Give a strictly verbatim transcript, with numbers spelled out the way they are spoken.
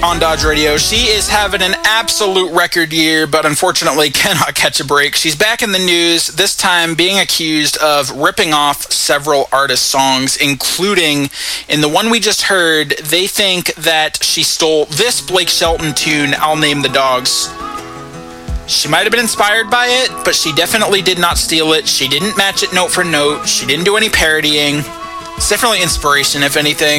On Dodge Radio. She is having an absolute record year, but unfortunately cannot catch a break. She's back in the news, this time being accused of ripping off several artists' songs, including in the one we just heard, they think that she stole this Blake Shelton tune, I'll Name the Dogs. She might have been inspired by it, but she definitely did not steal it. She didn't match it note for note. She didn't do any parodying. It's definitely inspiration, if anything.